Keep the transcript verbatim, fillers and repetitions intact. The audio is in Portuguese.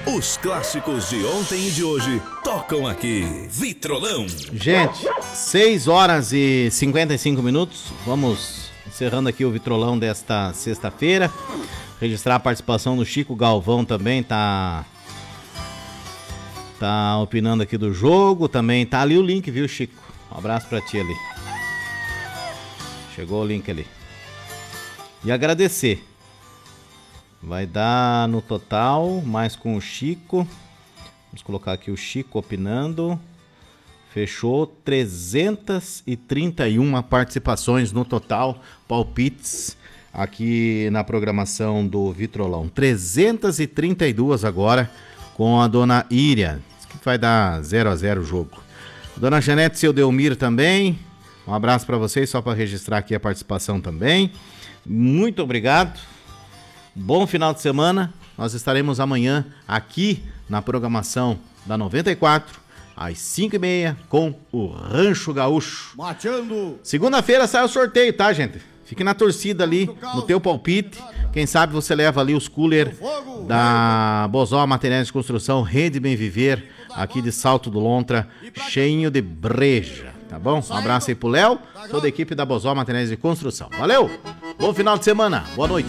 Os clássicos de ontem e de hoje tocam aqui. Vitrolão. Gente, seis horas e cinquenta e cinco minutos. Vamos encerrando aqui o Vitrolão desta sexta-feira. Registrar a participação do Chico Galvão também, tá... Tá opinando aqui do jogo. Também tá ali o link, viu, Chico? Um abraço pra ti ali. Chegou o link ali. E agradecer. Vai dar no total, mais com o Chico. Vamos colocar aqui o Chico opinando. Fechou trezentas e trinta e uma participações no total, palpites aqui na programação do Vitrolão. trezentas e trinta e duas agora com a dona Íria. Diz que vai dar zero a zero o jogo. Dona Janete Seu Delmir também. Um abraço para vocês, só para registrar aqui a participação também. Muito obrigado. Bom final de semana. Nós estaremos amanhã aqui na programação da noventa e quatro, às cinco e meia, com o Rancho Gaúcho. Mateando. Segunda-feira sai o sorteio, tá, gente? Fique na torcida ali, no teu palpite. Quem sabe você leva ali os cooler da Bozó Materiais de Construção, Rede Bem Viver, aqui de Salto do Lontra, cheinho de breja, tá bom? Um abraço aí pro Léo, sou da equipe da Bozó Materiais de Construção. Valeu! Bom final de semana, boa noite.